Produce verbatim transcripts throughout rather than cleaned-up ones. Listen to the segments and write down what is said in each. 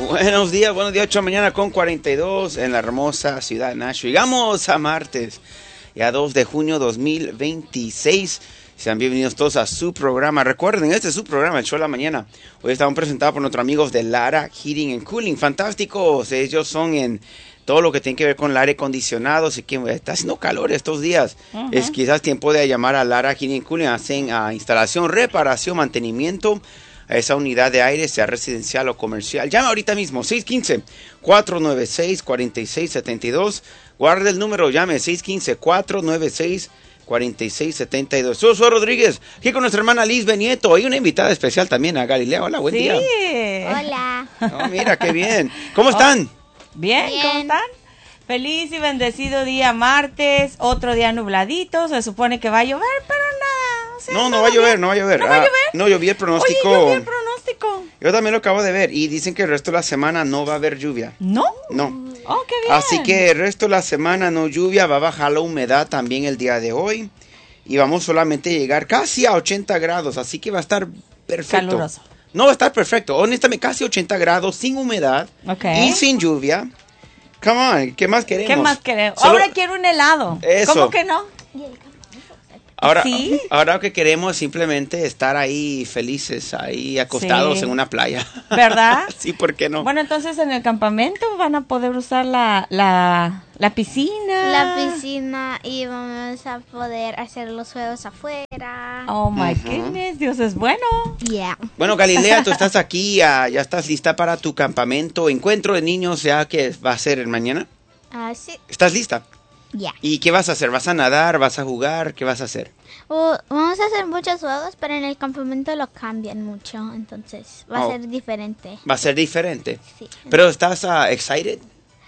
Buenos días, buenos días, ocho de la mañana con cuarenta y dos en la hermosa ciudad de Nashville. Llegamos a martes, ya dos de junio dos mil veintiséis. Sean bienvenidos todos a su programa. Recuerden, este es su programa, el show de la mañana. Hoy estamos presentados por nuestros amigos de Lara Heating and Cooling. Fantásticos, ellos son en todo lo que tiene que ver con el aire acondicionado. Así que está haciendo calor estos días. Uh-huh. Es quizás tiempo de llamar a Lara Heating and Cooling. Hacen uh, instalación, reparación, mantenimiento a esa unidad de aire, sea residencial o comercial. Llama ahorita mismo, seis uno cinco, cuatro nueve seis, cuatro seis siete dos. Guarde el número, llame seis uno cinco, cuatro nueve seis, cuatro seis siete dos. Soy Josué Rodríguez, aquí con nuestra hermana Liz Benieto. Hay una invitada especial también a Galilea. Hola, buen sí. día. Hola. Oh, mira, qué bien. ¿Cómo están? Bien, Bien, ¿cómo están? Feliz y bendecido día martes, otro día nubladito, se supone que va a llover, pero nada. O sea, no, no va a llover, no va a llover. ¿No va a llover? Ah, no, yo vi el pronóstico. Oye, yo vi el pronóstico. Yo también lo acabo de ver y dicen que el resto de la semana no va a haber lluvia. ¿No? No. Oh, qué bien. Así que el resto de la semana no lluvia, va a bajar la humedad también el día de hoy y vamos solamente a llegar casi a ochenta grados, así que va a estar perfecto. Caluroso. No va a estar perfecto, honestamente casi ochenta grados, sin humedad Okay. y sin lluvia. Come on, ¿qué más queremos? ¿Qué más queremos? Solo- Ahora quiero un helado. Eso. ¿Cómo que no? Ahora, ¿Sí? ahora lo que queremos es simplemente estar ahí felices, ahí acostados Sí. en una playa. ¿Verdad? Sí, ¿por qué no? Bueno, entonces en el campamento van a poder usar la, la, la piscina. La piscina y vamos a poder hacer los juegos afuera. Oh my Ujú. goodness, Dios es bueno. Yeah. Bueno, Galilea, tú estás aquí, ya, ya estás lista para tu campamento, encuentro de niños, ya que va a ser el mañana. Ah, sí. ¿Estás lista? Yeah. ¿Y qué vas a hacer? ¿Vas a nadar? ¿Vas a jugar? ¿Qué vas a hacer? Uh, vamos a hacer muchos juegos, pero en el campamento lo cambian mucho, entonces va Oh. a ser diferente. Va a ser diferente. Sí. Pero ¿estás uh, excited?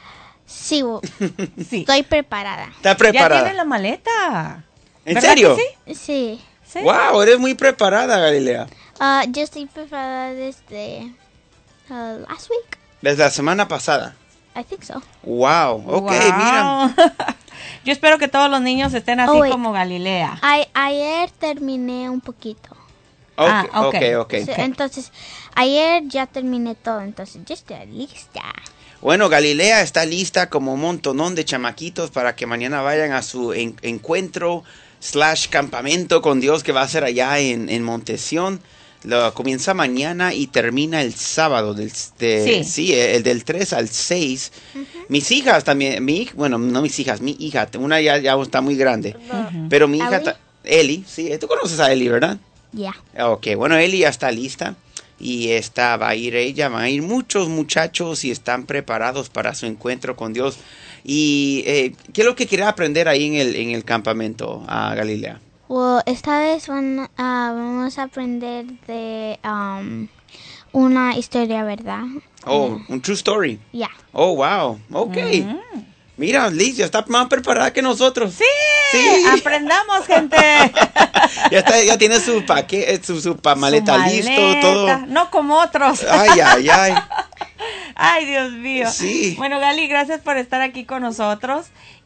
Sí, uh, Sí. estoy preparada. ¿Estás Ya preparada? tienen la maleta. ¿En ¿Verdad serio? que sí? Sí. ¿Sí? Wow, eres muy preparada, Galilea. Ah, yo estoy preparada desde uh, last week. Desde la semana pasada. I think so. Wow, ok, Wow. mira. Yo espero que todos los niños estén así Oh, wait. como Galilea. A- ayer terminé un poquito. Ok, Ah, ok. ok, ok. Sí, entonces, ayer ya terminé todo, entonces yo estoy lista. Bueno, Galilea está lista como un montonón de chamaquitos para que mañana vayan a su en- encuentro slash campamento con Dios que va a ser allá en, en Montesión. Lo, comienza mañana y termina el sábado. Del, de, Sí. sí, el del tres al seis. Mis hijas también, mi, hij- bueno, no mis hijas, mi hija, una ya, ya está muy grande. Pero mi hija, Ellie. ta- Eli, sí, tú conoces a Eli, ¿verdad? Ya. Ok, bueno, Eli ya está lista y está, va a ir ella, van a ir muchos muchachos y están preparados para su encuentro con Dios. Y eh, ¿qué es lo que quiere aprender ahí en el, en el campamento a Galilea? Well, esta vez van, ah, vamos a aprender de um, una historia, ¿verdad? Oh, un true story. Ya. Oh, wow, ok. Mira, Liz ya está más preparada que nosotros. Sí, Sí. aprendamos, gente. Ya, está, ya tiene su paquete, su, su pa- maleta, Su listo, maleta, todo. No como otros. Ay, ay, ay. Ay, Dios mío. Sí. Bueno, Gali, gracias por estar aquí con nosotros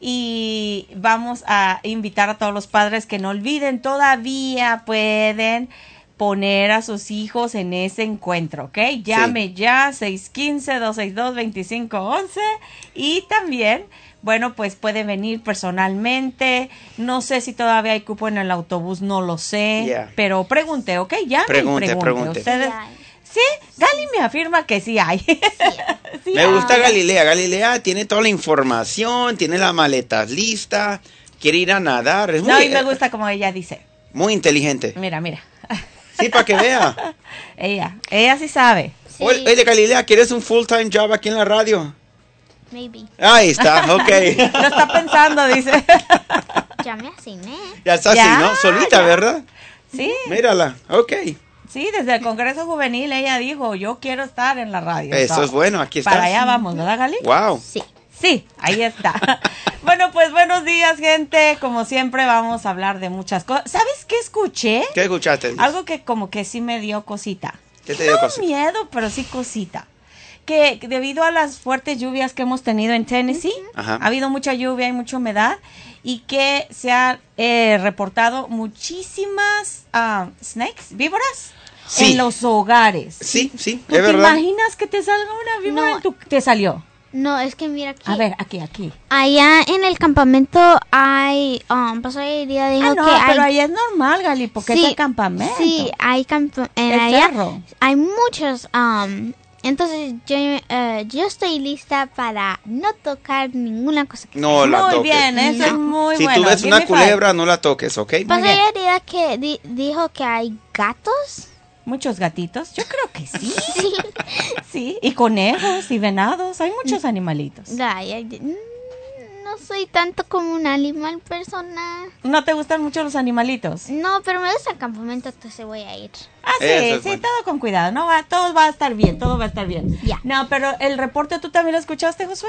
y vamos a invitar a todos los padres que no olviden, todavía pueden poner a sus hijos en ese encuentro, ¿ok? Llame ya seis uno cinco, dos seis dos, dos cinco uno uno y también, bueno, pues puede venir personalmente. No sé si todavía hay cupo en el autobús, no lo sé, Yeah. pero pregunte, ¿ok? Llame y Pregunte, pregunte. Ustedes, Ya. sí, Gali me afirma que sí hay. Sí Me gusta hay. Galilea. Galilea tiene toda la información, tiene las maletas listas, quiere ir a nadar. Es muy, No, y me gusta como ella dice. muy inteligente. Mira, mira. Sí, para que vea. Ella, ella sí sabe. Sí. Oye, oye, Galilea, ¿quieres un full-time job aquí en la radio? Maybe. Ahí está, ok. Lo está pensando, dice. Ya me asigné. Ya está Ya, así, ¿no? Solita, ya. ¿verdad? Sí, Mírala, ok. sí, desde el Congreso Juvenil ella dijo, yo quiero estar en la radio. Eso So, es bueno, aquí está. Para allá vamos, ¿verdad, Gali? Wow. Sí. Sí, ahí está. Bueno, pues buenos días, gente. Como siempre vamos a hablar de muchas cosas. ¿Sabes qué escuché? ¿Qué escuchaste? Liz? Algo que como que sí me dio cosita. ¿Qué te dio No cosita? miedo, pero sí cosita. Que debido a las fuertes lluvias que hemos tenido en Tennessee, Ajá. ha habido mucha lluvia y mucha humedad, y que se han eh, reportado muchísimas ah, snakes, víboras. Sí. en los hogares. Sí, sí, ¿Tú es te verdad. imaginas que te salga una víbora No. en tu... Te salió. No, es que mira aquí. A ver, aquí, aquí. Allá en el campamento hay, um, pasó el día dijo Ah, no, que pero hay, ahí es normal, Gali, porque Sí, es el campamento. sí, hay camp en El allá cerro. hay muchos, um, entonces yo, eh, yo estoy lista para no tocar ninguna cosa. Que No la Muy toques. bien, eso es muy Si bueno. tú ves Give una me five. culebra, no la toques, ¿ok? Pasó bien. el día que di- dijo que hay gatos. Muchos gatitos. Yo creo que sí. Sí. Sí, y conejos y venados. Hay muchos animalitos. Ay, ay, mm, no soy tanto como un animal personal. ¿No te gustan mucho los animalitos? No, pero me gusta el campamento, entonces voy a ir. Ah, sí, Eso es sí, bueno. todo con cuidado. No va, todo va a estar bien, todo va a estar bien. Ya. No, pero el reporte, ¿tú también lo escuchaste, Josué?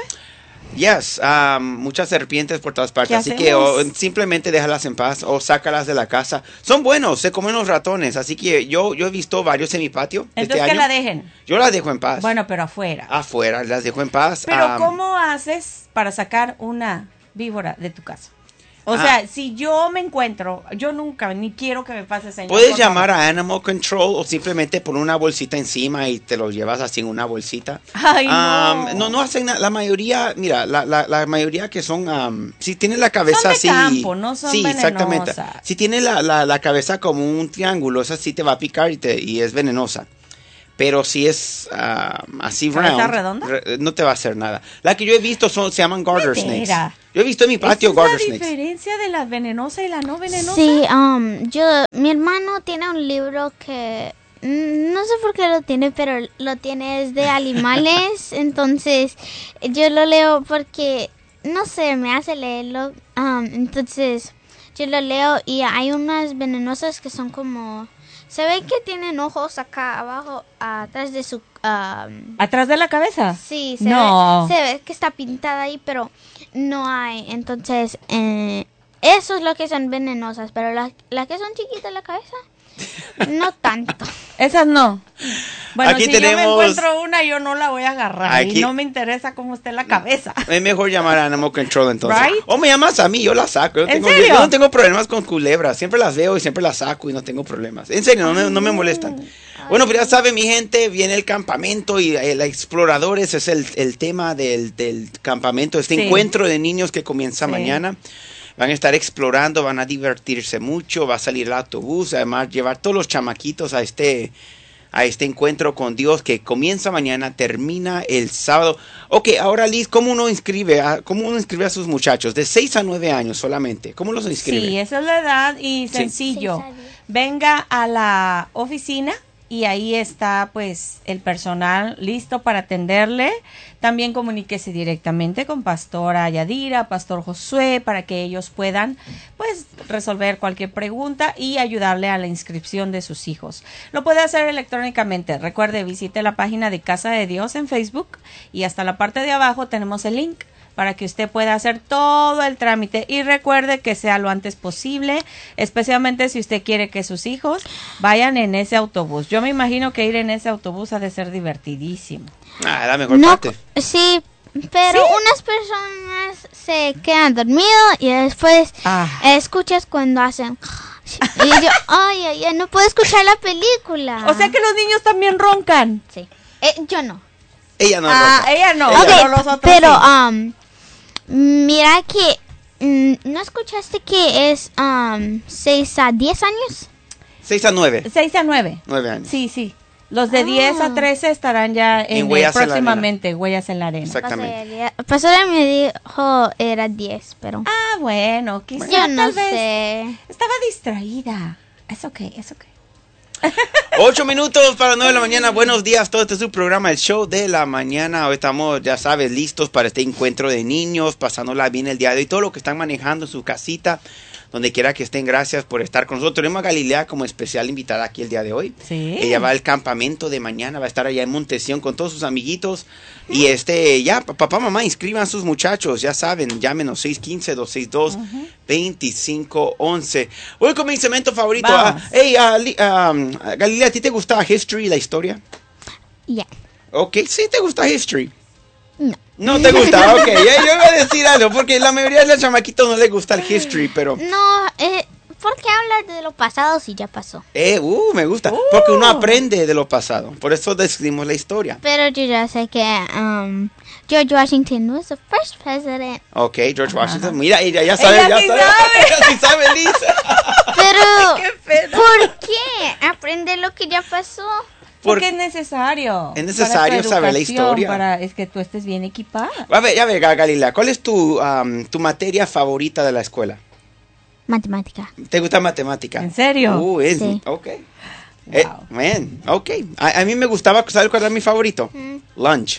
Yes, um, muchas serpientes por todas partes, ¿Qué así que hacemos? o, simplemente déjalas en paz o sácalas de la casa. Son buenos, se comen los ratones, así que yo, yo he visto varios en mi patio Entonces este que año. la dejen. Yo las dejo en paz. Bueno, pero afuera. Afuera, las dejo en paz. Pero um, ¿cómo haces para sacar una víbora de tu casa? O Ah. sea, si yo me encuentro, yo nunca, ni quiero que me pase, señor. Puedes por llamar favor. a Animal Control o simplemente poner una bolsita encima y te lo llevas así en una bolsita. Ay, no. Um, no, no hacen nada. La mayoría, mira, la, la, la mayoría que son, um, si tiene la cabeza Son de así. campo, no son Sí, exactamente. venenosas. Si tiene la, la, la cabeza como un triángulo, esa sí te va a picar y, te, y es venenosa. Pero si es um, así ¿Cabeza round, redonda? re- no te va a hacer nada. La que yo he visto son, se llaman garter Mentira. snakes. Yo he visto en mi patio ¿Esa es garter la snakes. diferencia de la venenosa y la no venenosa? Sí, um, yo, mi hermano tiene un libro que mm, no sé por qué lo tiene, pero lo tiene es de animales, entonces yo lo leo porque no sé, me hace leerlo, um, entonces yo lo leo y hay unas venenosas que son como, se ve que tienen ojos acá abajo, atrás de su, um, ¿Atrás de la cabeza? sí, se, No. ve, se ve que está pintada ahí, pero no hay. Entonces, eh, eso es lo que son venenosas, pero las las que son chiquitas en la cabeza, no tanto. Esas no. Bueno, Aquí si yo me tenemos- encuentro una, yo no la voy a agarrar. Aquí- Y no me interesa cómo esté la cabeza. Es mejor llamar a Animal Control entonces. Right? O me llamas a mí, yo la saco. Yo, ¿En tengo, serio? yo no tengo problemas con culebras. Siempre las veo y siempre las saco y no tengo problemas. En serio, no me, no me molestan. Bueno, pues ya saben, mi gente, viene el campamento y el exploradores es el, el tema del, del campamento. Este Sí. encuentro de niños que comienza Sí. mañana. Van a estar explorando, van a divertirse mucho, va a salir el autobús, además llevar todos los chamaquitos a este, a este encuentro con Dios que comienza mañana, termina el sábado. Ok, ahora Liz, ¿cómo uno inscribe a, cómo uno inscribe a sus muchachos? De seis a nueve años solamente, ¿cómo los inscribe? Sí, esa es la edad y Sí. sencillo. Seis a diez. Venga a la oficina y ahí está pues el personal listo para atenderle. También comuníquese directamente con Pastora Yadira, Pastor Josué, para que ellos puedan pues resolver cualquier pregunta y ayudarle a la inscripción de sus hijos. Lo puede hacer electrónicamente. Recuerde, visite la página de Casa de Dios en Facebook y hasta la parte de abajo tenemos el link para que usted pueda hacer todo el trámite y recuerde que sea lo antes posible, especialmente si usted quiere que sus hijos vayan en ese autobús. Yo me imagino que ir en ese autobús ha de ser divertidísimo. Ah, la mejor No, parte. sí, pero ¿Sí? unas personas se quedan dormidos y después Ah. escuchas cuando hacen y yo, ay, ay, ay, no puedo escuchar la película. O sea que los niños también roncan. Sí. Eh, yo no. Ella no Ah, ronca. ella no, Ella- Ok, pero los otros pero sí. um, mira que mm, ¿no escuchaste que es um, seis a diez años? seis a nueve. seis a nueve. nueve años. Sí, sí. Los de diez a trece estarán ya en, En el- Huellas en la próximamente, Huellas en la Arena. Exactamente. Pastora me dijo era diez, pero Ah, bueno, quizá yo no tal vez sé. estaba distraída. Es ok, es ok. Ocho minutos para las nueve de la mañana. Buenos días, todo este es su programa, el show de la mañana. Hoy estamos, ya sabes, listos para este encuentro de niños, pasándola bien el día de hoy. Todo lo que están manejando en su casita, donde quiera que estén, gracias por estar con nosotros. Tenemos a Galilea como especial invitada aquí el día de hoy. Sí. Ella va al campamento de mañana, va a estar allá en Montesión con todos sus amiguitos. Y este, ya, papá, mamá, inscriban a sus muchachos, ya saben, llámenos seis uno cinco, dos seis dos, dos cinco uno uno. Voy con mi segmento favorito. Vamos. Ah, hey, ah, Li- ah, Galilea, ¿a ti te gusta History, la historia? Ya. Ok, sí te gusta History. No. No te gusta, ok. Ya, yo iba a decir algo, porque la mayoría de los chamaquitos no les gusta el History, pero... No, eh, ¿por qué hablar de lo pasado si ya pasó? Eh, uh, me gusta. Uh. Porque uno aprende de lo pasado. Por eso describimos la historia. Pero yo ya sé que um, George Washington was the first president. Ok, George Washington. Mira, ella ya sabe, Ella ya sí sabe. sabe. Ella sí sabe, Lisa. Pero, ¡Qué pena! ¿por qué? Aprender lo que ya pasó. Porque es necesario. Es necesario para tu saber la educación, historia. Para es que tú estés bien equipada. A ver, a ver, Galilea, ¿cuál es tu, um, tu materia favorita de la escuela? Matemática. ¿Te gusta matemática? ¿En serio? Uh, es, Sí. ok. Eh, man, ok. A, a mí me gustaba, ¿sabes cuál era mi favorito? Mm. Lunch.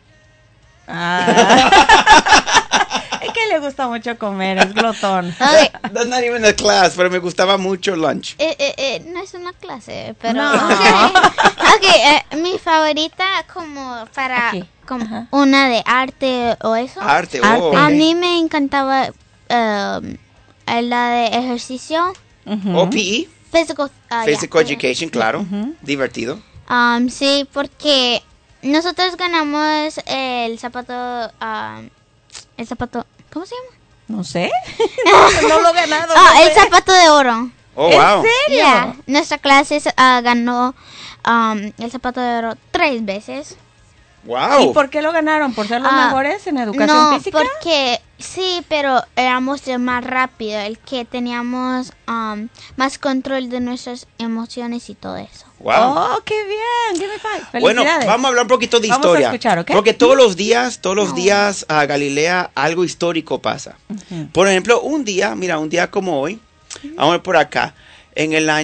Ah. Es que le gusta mucho comer, es glotón. Okay. That's not even a class, pero me gustaba mucho lunch. Eh, eh, eh, no es una clase, pero... No. Ok, okay, eh, mi favorita como para Aquí. como Ajá. una de arte o eso. Arte, Arte. oh. A ok. mí me encantaba um, la de ejercicio. Ujú. O P E, Physical, ah, Physical yeah. Education, claro. Ujú. Divertido. Um, sí, porque nosotros ganamos el zapato... um, el zapato... ¿Cómo se llama? No sé. No lo he ganado. Ah, no el sé. zapato de oro. Oh, ¿En wow. serio? Yeah. Nuestra clase ah, ganó um, el zapato de oro tres veces. Wow. ¿Y por qué lo ganaron? ¿Por ser los Ah, mejores en educación no, física? porque sí, pero éramos el más rápido, el que teníamos um, más control de nuestras emociones y todo eso. Wow. Oh, qué bien. Give me five. Bueno, Felicidades. vamos a hablar un poquito de Vamos a historia. escuchar, ¿ok? Porque todos los días, todos los días a Galilea algo histórico pasa. Ujú. Por ejemplo, un día, mira, un día como hoy, vamos a ver por acá, en el año